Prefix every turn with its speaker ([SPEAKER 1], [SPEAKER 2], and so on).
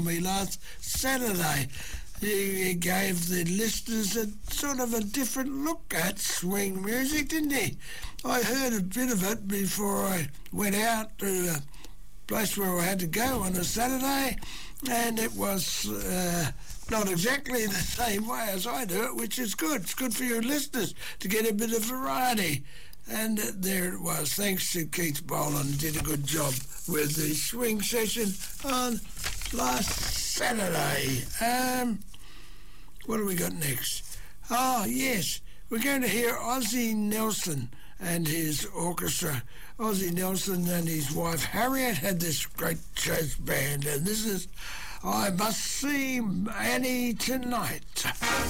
[SPEAKER 1] me last Saturday. He gave the listeners a sort of a different look at swing music, didn't he? I heard a bit of it before I went out to a place where I had to go on a Saturday, and it was not exactly the same way as I do it, which is good. It's good for your listeners to get a bit of variety. And there it was. Thanks to Keith Boland, did a good job with the swing session on last Saturday. What do we got next? Oh, yes, we're going to hear Ozzie Nelson and his orchestra. Ozzie Nelson and his wife Harriet had this great jazz band, and this is I Must See Annie Tonight.